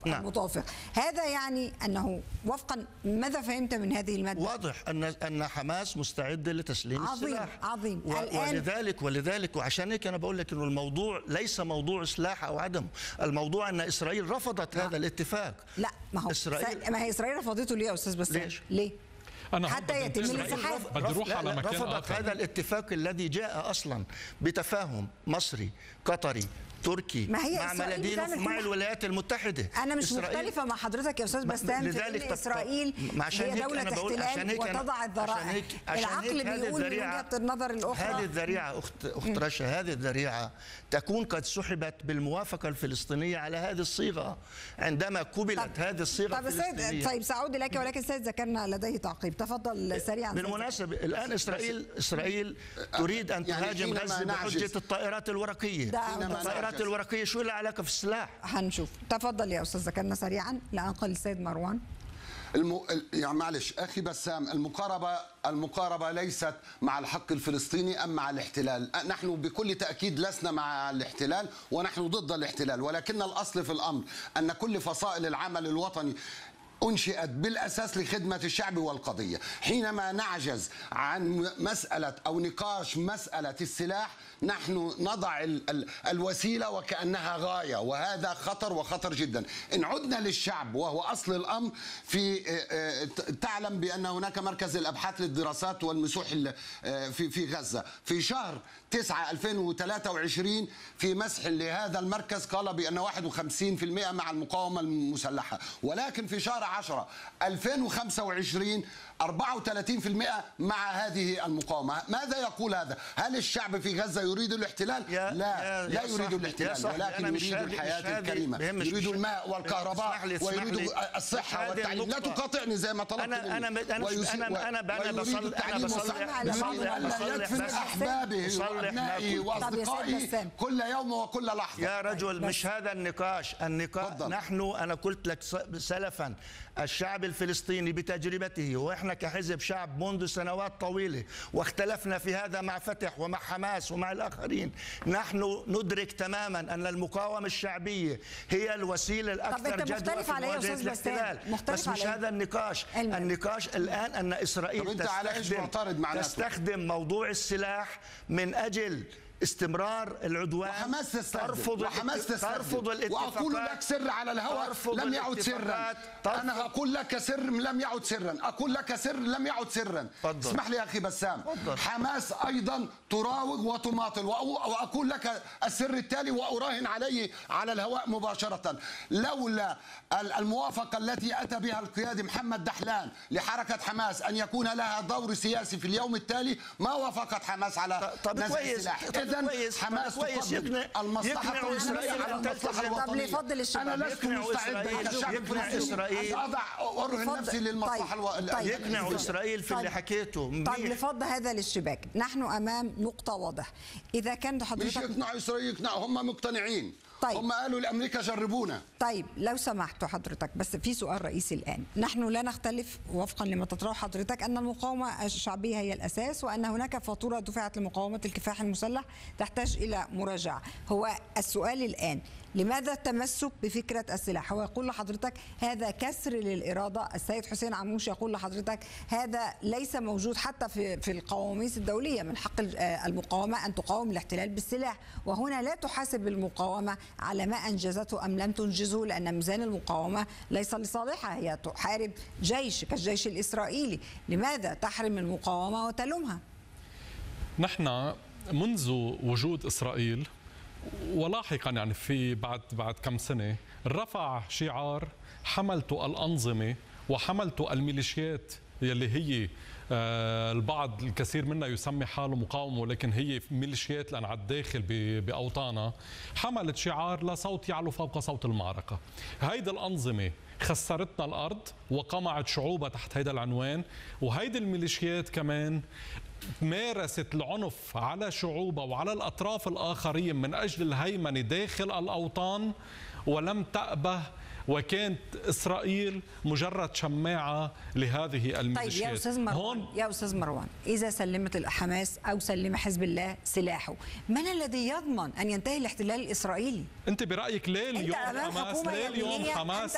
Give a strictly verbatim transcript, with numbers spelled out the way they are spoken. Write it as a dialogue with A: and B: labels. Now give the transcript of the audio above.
A: نعم.
B: المتوافق. هذا يعني أنه وفقا ماذا فهمت من هذه المادة؟
A: واضح أن أن حماس مستعدة لتسليم
B: عظيم
A: السلاح.
B: عظيم
A: و... ولذلك ولذلك وعشان هيك أنا بقول لك إنه الموضوع ليس موضوع سلاح أو عدم، الموضوع أن إسرائيل رفضت
B: لا.
A: هذا الاتفاق.
B: لا ما هو
A: إسرائيل
B: ما هي إسرائيل رفضته ليه يا أستاذ بسام؟
A: ليش؟
B: ليه؟
C: أنا
B: حتى يتم الانسحاب.
C: بدي اروح على مكان
A: رفضت
C: آخر.
A: هذا الاتفاق الذي جاء اصلا بتفاهم مصري قطري تركي مع ملادينوف مع الولايات المتحده.
B: انا مش مختلفه مع حضرتك يا استاذ بسام في ان اسرائيل هي دوله احتلال وتضع الذرائع. العقل بيقول من وجهه النظر الاخرى
A: هذه الذريعه اخت اخت رشا، هذه الذريعه تكون قد سحبت بالموافقه الفلسطينيه على هذه الصيغه عندما قبلت هذه الصيغه
B: طيب الفلسطينيه. طيب سأعود اليك ولكن السيد ذكرنا لديه تعقيب، تفضل سريعا.
A: بالمناسبه الان اسرائيل اسرائيل تريد ان تهاجم غزه بحجه الطائرات الورقيه. الطائرات الورقيه شو لها علاقه في السلاح؟
B: هنشوف. تفضل يا استاذ ذكرنا سريعا لانقل السيد مروان.
D: الم... يعني معلش اخي بسام، المقاربه المقاربه ليست مع الحق الفلسطيني ام مع الاحتلال، نحن بكل تاكيد لسنا مع الاحتلال ونحن ضد الاحتلال، ولكن الاصل في الامر ان كل فصائل العمل الوطني أنشئت بالأساس لخدمة الشعب والقضية. حينما نعجز عن مسألة أو نقاش مسألة السلاح نحن نضع ال ال الوسيلة وكأنها غاية، وهذا خطر وخطر جدا. إن عدنا للشعب وهو أصل الأمر، في تعلم بأن هناك مركز الأبحاث للدراسات والمسوح في في غزة في شهر تسعة ألفين وثلاثة وعشرين في مسح لهذا المركز قال بأن واحد وخمسين بالمئة مع المقاومة المسلحة، ولكن في شهر عشرة ألفين وخمسة وعشرين أربعة وثلاثين بالمئة مع هذه المقاومة. ماذا يقول هذا؟ هل الشعب في غزة يريد الاحتلال؟
A: يا
D: لا،
A: يا
D: لا
A: يا
D: يريد الاحتلال، ولكن يريد الحياة الكريمة، يريد الماء والكهرباء ويريد الصحة والتعليم. لا تقاطعني زي ما طلبت
A: أنا أنا
D: مني.
A: أنا أنا أنا أنا بصلي أنا
D: بصلي يدفن أحبابه وأبنائه وأصدقائه كل يوم وكل لحظة.
A: يا رجل مش هذا النقاش، النقاش نحن أنا قلت لك سلفا الشعب الفلسطيني بتجربته، واحنا كحزب شعب منذ سنوات طويله واختلفنا في هذا مع فتح ومع حماس ومع الاخرين، نحن ندرك تماما ان المقاومه الشعبيه هي الوسيله الاكثر جدوى في مواجهه الاحتلال. بس مش هذا النقاش، النقاش الان ان اسرائيل تستخدم, تستخدم موضوع السلاح من اجل استمرار العدوان.
D: وحماس تستخدم
A: ترفض
D: وحماس
A: ترفض الاتفاقات.
D: واقول لك سر على الهواء لم يعد سرا. انا اقول لك سر لم يعد سرا، اقول لك سر لم يعد سرا.
A: فضل.
D: اسمح لي يا اخي بسام،
A: فضل.
D: حماس ايضا تراوغ وتماطل، واقول لك السر التالي واراهن عليه على الهواء مباشره. لولا الموافقه التي اتى بها القيادي محمد دحلان لحركه حماس ان يكون لها دور سياسي في اليوم التالي ما وافقت حماس على نزع السلاح.
A: كويس
D: حماس
A: كويس يقنع
D: المصلحة
A: إسرائيل على المصلحة الوطنية.
B: طب لفضل الشباب.
D: أنا لست مستعد
A: يقنع إسرائيل
D: أضع أرهن نفسي للمصلحة
B: طيب. طيب.
A: يقنع إسرائيل في اللي حكيته.
B: طيب لفض هذا للشباك، نحن أمام نقطة واضحة. إذا كان حضرتك
D: مش يقنع إسرائيل، يقنع هم مقتنعين.
B: طيب.
D: هم قالوا لأمريكا جربونا.
B: طيب لو سمحتوا حضرتك، بس في سؤال رئيسي الآن، نحن لا نختلف وفقا لما تطرح حضرتك أن المقاومة الشعبية هي الأساس، وأن هناك فاتورة دفعت لمقاومة الكفاح المسلح تحتاج إلى مراجعة. هو السؤال الآن لماذا التمسك بفكرة السلاح؟ هو يقول لحضرتك هذا كسر للإرادة. السيد حسين عموش يقول لحضرتك هذا ليس موجود حتى في في القواميس الدولية، من حق المقاومة أن تقاوم الاحتلال بالسلاح، وهنا لا تحاسب المقاومة على ما أنجزته أم لم تنجزه، لأن ميزان المقاومة ليس لصالحها، هي تحارب جيش كالجيش الإسرائيلي. لماذا تحرم المقاومة وتلومها؟
C: نحن منذ وجود إسرائيل ولاحقا يعني في بعد بعد كم سنة رفع شعار حملته الأنظمة وحملته الميليشيات يلي هي البعض الكثير منا يسمي حاله مقاومة ولكن هي ميليشيات لأن على الداخل بأوطانها، حملت شعار لا صوت يعلو فوق صوت المعركة. هيدي الأنظمة خسرتنا الأرض وقمعت شعوبها تحت هيدا العنوان، وهيدي الميليشيات كمان مارست العنف على شعوبها وعلى الأطراف الآخرين من أجل الهيمنة داخل الأوطان ولم تأبه، وكانت إسرائيل مجرد شماعة لهذه الميليشيات.
B: طيب يا أستاذ مروان، يا أستاذ مروان، إذا سلمت حماس أو سلم حزب الله سلاحه، من الذي يضمن أن ينتهي الاحتلال الإسرائيلي؟
C: أنت برأيك ليه اليوم حماس ليه اليوم حماس